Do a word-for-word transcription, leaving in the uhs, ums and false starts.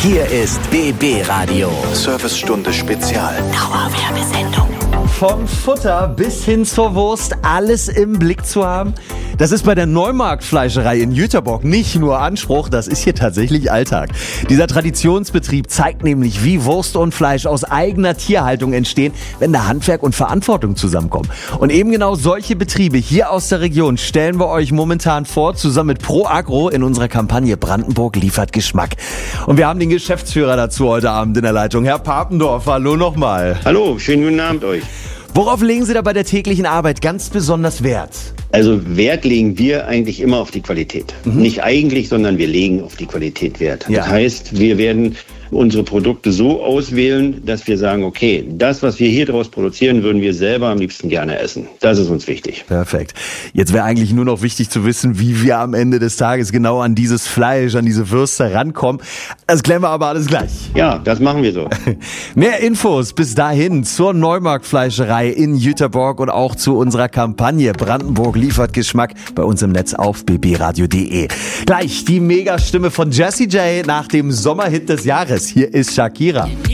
Hier ist B B Radio. Servicestunde Spezial. Dauerwerbesendung. Vom Futter bis hin zur Wurst alles im Blick zu haben, das ist bei der Neumarkt-Fleischerei in Jüterbock nicht nur Anspruch, das ist hier tatsächlich Alltag. Dieser Traditionsbetrieb zeigt nämlich, wie Wurst und Fleisch aus eigener Tierhaltung entstehen, wenn da Handwerk und Verantwortung zusammenkommen. Und eben genau solche Betriebe hier aus der Region stellen wir euch momentan vor, zusammen mit Pro Agro in unserer Kampagne Brandenburg liefert Geschmack. Und wir haben den Geschäftsführer dazu heute Abend in der Leitung, Herr Papendorf. Hallo nochmal. Hallo, schönen guten Abend euch. Worauf legen Sie da bei der täglichen Arbeit ganz besonders Wert? Also Wert legen wir eigentlich immer auf die Qualität. Mhm. Nicht eigentlich, sondern wir legen auf die Qualität Wert. Ja. Das heißt, wir werden unsere Produkte so auswählen, dass wir sagen, okay, das, was wir hier draus produzieren, würden wir selber am liebsten gerne essen. Das ist uns wichtig. Perfekt. Jetzt wäre eigentlich nur noch wichtig zu wissen, wie wir am Ende des Tages genau an dieses Fleisch, an diese Würste rankommen. Das klären wir aber alles gleich. Ja, das machen wir so. Mehr Infos bis dahin zur Neumarkt-Fleischerei in Jüterbock und auch zu unserer Kampagne Brandenburg liefert Geschmack bei uns im Netz auf b b radio punkt d e. Gleich die Megastimme von Jessie J nach dem Sommerhit des Jahres. Hier ist Shakira.